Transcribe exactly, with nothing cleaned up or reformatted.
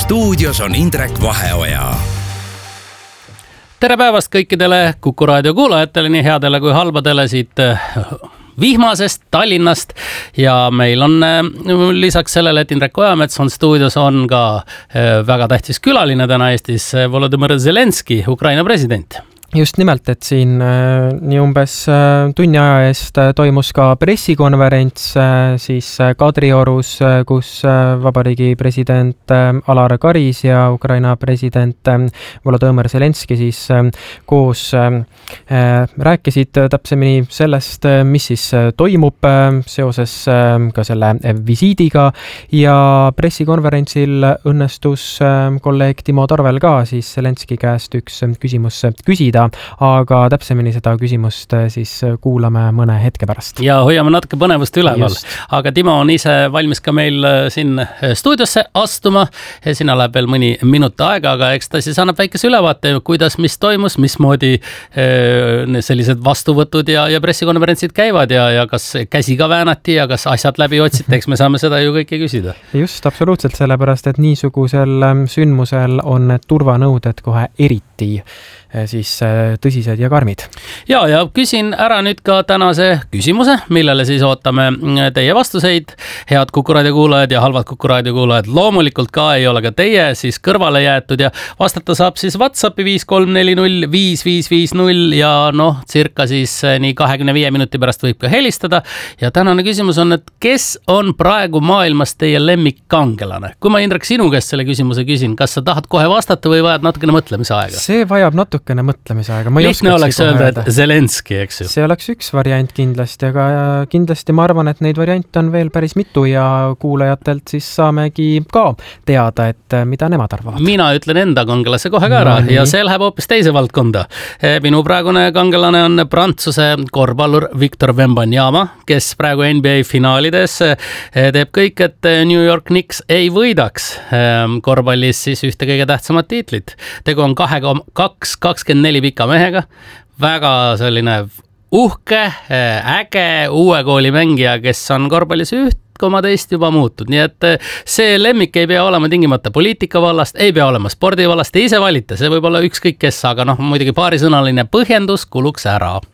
stuudios on Indrek Vaheoja. Tere päevast kõikidele Kuku raadio kuulajatele, nii headele kui halbadele siit vihmasest Tallinnast. Ja meil on lisaks sellele, et Indrek Ojamets on stuudios, on ka väga tähtis külaline täna Eestis, Volodõmõr Zelenskõi, Ukraina president. Just nimelt, et siin nii umbes tunni aja eest toimus ka pressikonverents siis Kadriorus, kus vabariigi president Alar Karis ja Ukraina president Volodõmõr Zelenskõi siis koos rääkisid täpsemini sellest, mis siis toimub seoses ka selle visiidiga, ja pressikonverentsil õnnestus kolleeg Timo Tarvel ka siis Zelenskõi käest üks küsimus küsida, aga täpsemini seda küsimust siis kuulame mõne hetke pärast. Ja hoiame natuke põnevust üleval. Just. Aga Timo on ise valmis ka meil siin stuudiosse astuma. Sinna läheb veel mõni minut aega, aga eks ta siis annab väikese ülevaate, kuidas, mis toimus, mismoodi sellised vastuvõtud ja, ja pressikonverentsid käivad ja, ja kas käsi ka väänati ja kas asjad läbi otsite, eks me saame seda ju kõike küsida. Just, absoluutselt, sellepärast, et niisugusel sündmusel on turvanõuded kohe eriti siis tõsised ja karmid. Ja, ja küsin ära nüüd ka tänase küsimuse, millele siis ootame teie vastuseid. Head Kuku raadio kuulajad ja halvad Kuku raadio kuulajad loomulikult ka ei ole ka teie siis kõrvale jäetud ja vastata saab siis WhatsAppi viis kolm neli null viis viis viis null ja noh, cirka siis nii kahekümne viie minuti pärast võib ka helistada. Ja tänane küsimus on, et kes on praegu maailmas teie lemmikkangelane? Kui ma Indrek sinu käest selle küsimuse küsin, kas sa tahad kohe vastata või vajad natukene mõtlemisaega? See vajab natuke mõtlemisaega. Lihtne oleks öelda, et Zelenskõi, eks ju. See oleks üks variant kindlasti, aga kindlasti ma arvan, et neid variante on veel päris mitu ja kuulajatelt siis saamegi ka teada, et mida nemad arvavad. Mina ütlen enda kangelase kohe ka ära no, ja see läheb hoopis teise valdkonda. Minu praegune kangelane on Prantsuse korvpallur Victor Wembanyama, kes praegu N B A finaalides teeb kõik, et New York Knicks ei võidaks korvpallis siis ühte kõige tähtsamat tiitlit. Tegu on kaks kakskümmend neli pika mehega, väga selline uhke, äge uue kooli mängija, kes on korvpallis üht koma teist juba muutud. Nii et see lemmik ei pea olema tingimata poliitika vallast, ei pea olema spordi vallast, te ise valite, see võib olla ükskõik kes, aga noh, muidugi paarisõnaline põhjendus kuluks ära.